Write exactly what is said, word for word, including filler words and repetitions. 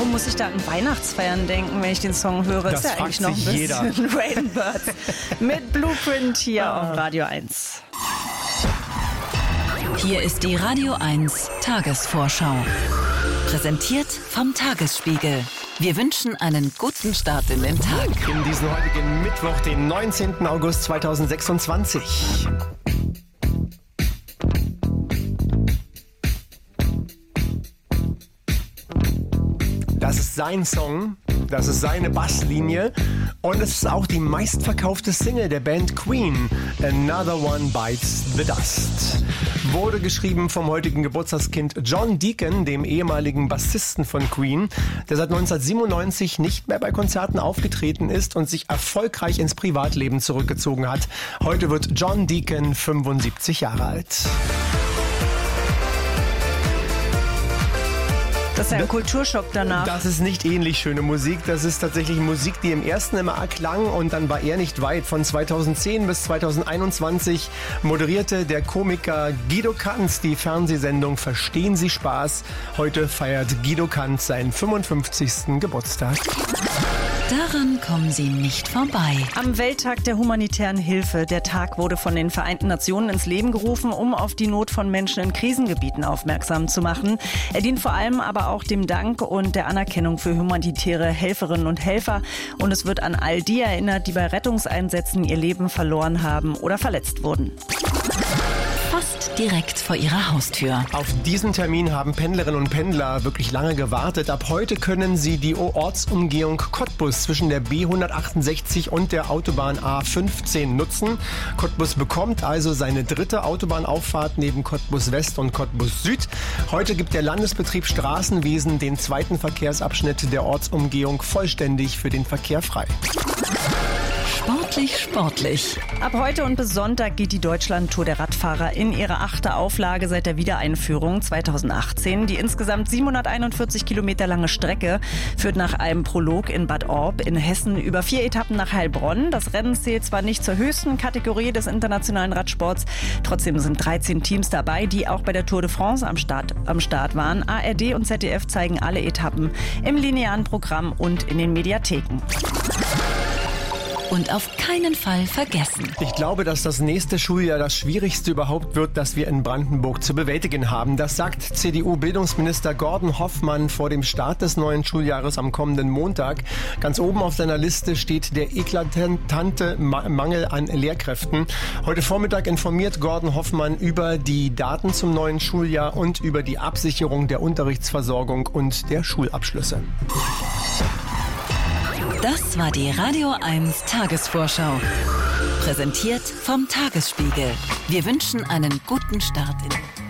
warum muss ich da an Weihnachtsfeiern denken, wenn ich den Song höre? Das ist ja eigentlich noch ein bisschen jeder. Rainbirds mit Blueprint hier ah. auf Radio eins. Hier ist die Radio eins Tagesvorschau. Präsentiert vom Tagesspiegel. Wir wünschen einen guten Start in den Tag. In diesen heutigen Mittwoch, den neunzehnten August zweitausendsechsundzwanzig. Das ist sein Song, das ist seine Basslinie und es ist auch die meistverkaufte Single der Band Queen, Another One Bites the Dust. Wurde geschrieben vom heutigen Geburtstagskind John Deacon, dem ehemaligen Bassisten von Queen, der seit neunzehnhundertsiebenundneunzig nicht mehr bei Konzerten aufgetreten ist und sich erfolgreich ins Privatleben zurückgezogen hat. Heute wird John Deacon fünfundsiebzig Jahre alt. Das ist ja ein Kulturschock danach. Das ist nicht ähnlich schöne Musik. Das ist tatsächlich Musik, die im ersten immer erklang und dann war er nicht weit. Von zweitausendzehn bis zweitausendeinundzwanzig moderierte der Komiker Guido Kanz die Fernsehsendung Verstehen Sie Spaß. Heute feiert Guido Kanz seinen fünfundfünfzigsten Geburtstag. Daran kommen Sie nicht vorbei. Am Welttag der humanitären Hilfe. Der Tag wurde von den Vereinten Nationen ins Leben gerufen, um auf die Not von Menschen in Krisengebieten aufmerksam zu machen. Er dient vor allem aber auch dem Dank und der Anerkennung für humanitäre Helferinnen und Helfer. Und es wird an all die erinnert, die bei Rettungseinsätzen ihr Leben verloren haben oder verletzt wurden. Fast direkt vor ihrer Haustür. Auf diesen Termin haben Pendlerinnen und Pendler wirklich lange gewartet. Ab heute können sie die Ortsumgehung Cottbus zwischen der B hundertachtundsechzig und der Autobahn A fünfzehn nutzen. Cottbus bekommt also seine dritte Autobahnauffahrt neben Cottbus West und Cottbus Süd. Heute gibt der Landesbetrieb Straßenwesen den zweiten Verkehrsabschnitt der Ortsumgehung vollständig für den Verkehr frei. Sportlich, sportlich. Ab heute und bis Sonntag geht die Deutschland-Tour der Radfahrer in ihre achte Auflage seit der Wiedereinführung zweitausendachtzehn. Die insgesamt siebenhunderteinundvierzig Kilometer lange Strecke führt nach einem Prolog in Bad Orb in Hessen über vier Etappen nach Heilbronn. Das Rennen zählt zwar nicht zur höchsten Kategorie des internationalen Radsports, trotzdem sind dreizehn Teams dabei, die auch bei der Tour de France am Start, am Start waren. A R D und Z D F zeigen alle Etappen im linearen Programm und in den Mediatheken. Und auf keinen Fall vergessen. Ich glaube, dass das nächste Schuljahr das schwierigste überhaupt wird, das wir in Brandenburg zu bewältigen haben. Das sagt C D U-Bildungsminister Gordon Hoffmann vor dem Start des neuen Schuljahres am kommenden Montag. Ganz oben auf seiner Liste steht der eklatante Mangel an Lehrkräften. Heute Vormittag informiert Gordon Hoffmann über die Daten zum neuen Schuljahr und über die Absicherung der Unterrichtsversorgung und der Schulabschlüsse. Das war die Radio eins Tagesvorschau. Präsentiert vom Tagesspiegel. Wir wünschen einen guten Start in